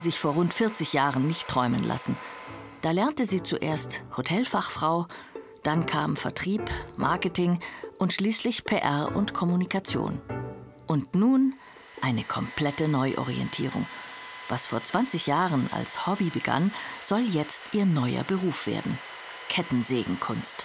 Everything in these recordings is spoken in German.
sich vor rund 40 Jahren nicht träumen lassen. Da lernte sie zuerst Hotelfachfrau, dann kam Vertrieb, Marketing und schließlich PR und Kommunikation. Und nun eine komplette Neuorientierung. Was vor 20 Jahren als Hobby begann, soll jetzt ihr neuer Beruf werden. Kettensägenkunst.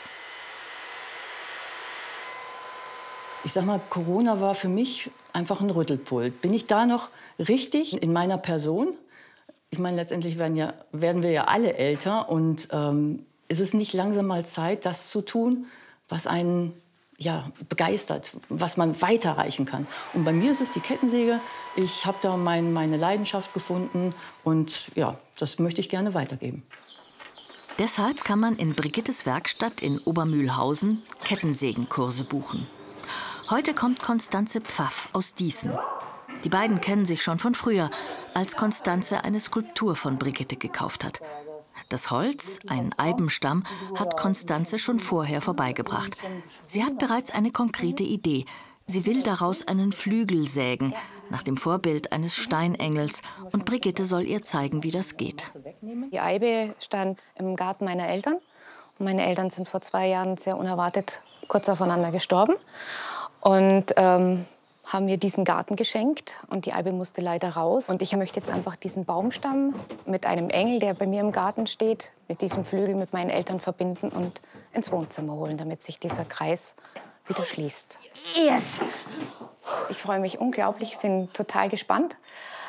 Ich sag mal, Corona war für mich einfach ein Rüttelpult. Bin ich da noch richtig in meiner Person? Ich meine, letztendlich werden wir ja alle älter. Und ist es nicht langsam mal Zeit, das zu tun, was einen begeistert, was man weiterreichen kann? Und bei mir ist es die Kettensäge. Ich habe da meine Leidenschaft gefunden. Und ja, das möchte ich gerne weitergeben. Deshalb kann man in Brigittes Werkstatt in Obermühlhausen Kettensägenkurse buchen. Heute kommt Constanze Pfaff aus Dießen. Die beiden kennen sich schon von früher, als Constanze eine Skulptur von Brigitte gekauft hat. Das Holz, ein Eibenstamm, hat Constanze schon vorher vorbeigebracht. Sie hat bereits eine konkrete Idee. Sie will daraus einen Flügel sägen, nach dem Vorbild eines Steinengels. Und Brigitte soll ihr zeigen, wie das geht. Die Eibe stand im Garten meiner Eltern. Und meine Eltern sind vor 2 Jahren sehr unerwartet kurz aufeinander gestorben. Und haben mir diesen Garten geschenkt und die Eibe musste leider raus. Und ich möchte jetzt einfach diesen Baumstamm mit einem Engel, der bei mir im Garten steht, mit diesem Flügel mit meinen Eltern verbinden und ins Wohnzimmer holen, damit sich dieser Kreis wieder schließt. Yes! Ich freue mich unglaublich, ich bin total gespannt,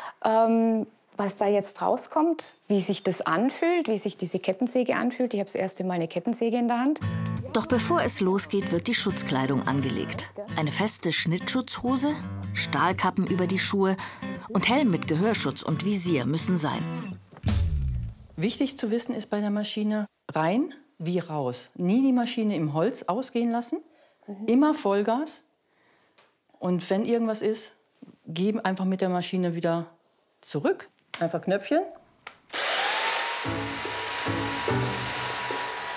was da jetzt rauskommt, wie sich das anfühlt, wie sich diese Kettensäge anfühlt. Ich habe das erste Mal eine Kettensäge in der Hand. Doch bevor es losgeht, wird die Schutzkleidung angelegt. Eine feste Schnittschutzhose, Stahlkappen über die Schuhe und Helm mit Gehörschutz und Visier müssen sein. Wichtig zu wissen ist bei der Maschine, rein wie raus. Nie die Maschine im Holz ausgehen lassen, immer Vollgas. Und wenn irgendwas ist, geben einfach mit der Maschine wieder zurück. Einfach Knöpfchen.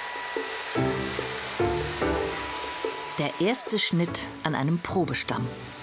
Der erste Schnitt an einem Probestamm.